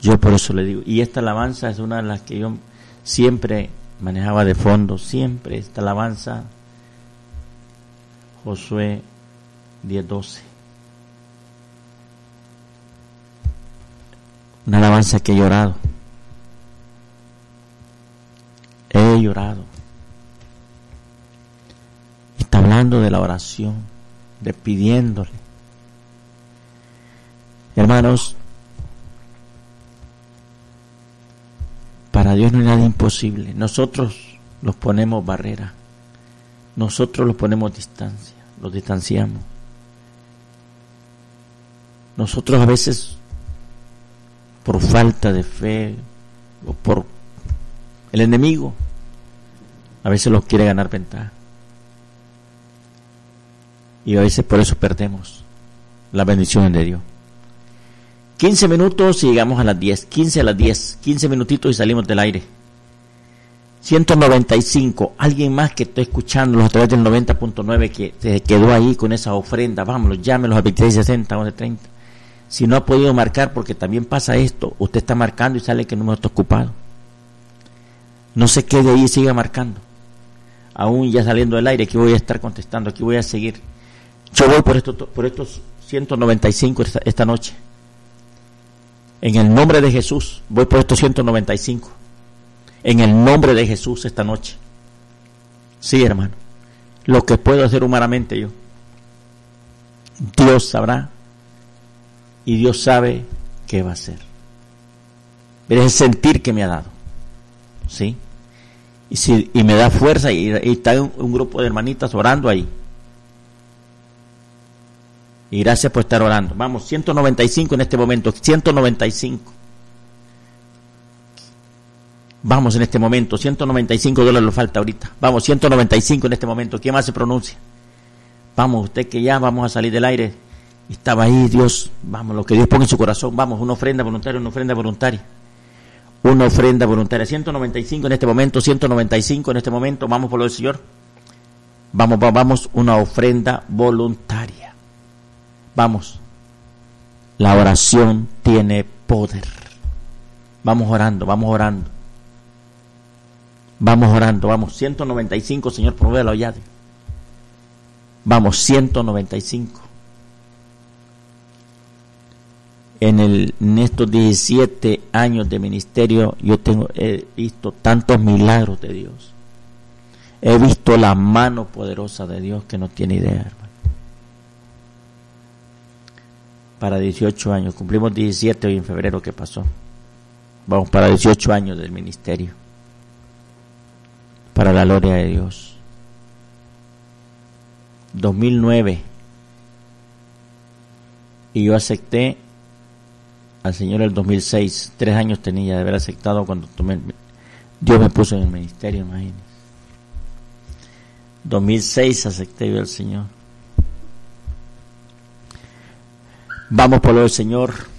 Yo por eso le digo, y esta alabanza es una de las que yo siempre manejaba de fondo, siempre esta alabanza, Josué 10:12. Una alabanza que he llorado. He llorado. Está hablando de la oración, de pidiéndole. Hermanos, para Dios no hay nada imposible. Nosotros los ponemos barrera. Nosotros los ponemos distancia. Los distanciamos. Nosotros a veces, por falta de fe o por el enemigo, a veces los quiere ganar ventaja. Y a veces por eso perdemos las bendiciones de Dios. 15 minutos y llegamos a las 10. 15 a las 10. 15 minutitos y salimos del aire. 195. Alguien más que esté escuchándolos a través del 90.9 que se quedó ahí con esa ofrenda. Vámonos, llámenos a 2660, 1130. Si no ha podido marcar, porque también pasa esto, usted está marcando y sale que el número está ocupado. No se quede ahí y siga marcando. Aún ya saliendo del aire, aquí voy a estar contestando, aquí voy a seguir. Yo voy por estos 195 esta noche. En el nombre de Jesús, voy por estos 195. En el nombre de Jesús esta noche. Sí, hermano. Lo que puedo hacer humanamente yo. Dios sabrá. Y Dios sabe qué va a hacer. Es el sentir que me ha dado. ¿Sí? Y me da fuerza y está un grupo de hermanitas orando ahí. Y gracias por estar orando. Vamos, 195 en este momento. 195. Vamos en este momento. $195 le falta ahorita. Vamos, 195 en este momento. ¿Quién más se pronuncia? Vamos, usted que ya vamos a salir del aire. Estaba ahí Dios. Vamos, lo que Dios pone en su corazón. Vamos, una ofrenda voluntaria, una ofrenda voluntaria. Una ofrenda voluntaria. 195 en este momento. 195 en este momento. Vamos por lo del Señor. Vamos, una ofrenda voluntaria. Vamos. La oración tiene poder. Vamos orando, vamos orando. Vamos orando, vamos. 195, Señor, provéelo ya. Vamos, 195. En estos 17 años de ministerio he visto tantos milagros de Dios. He visto la mano poderosa de Dios que no tiene idea, hermano. Para 18 años, cumplimos 17 hoy en febrero que pasó. Vamos para 18 años del ministerio. Para la gloria de Dios. 2009. Y yo acepté al Señor el 2006. 3 años tenía de haber aceptado cuando Dios me puso en el ministerio, imagínense. 2006 acepté yo al Señor. Vamos por lo del Señor.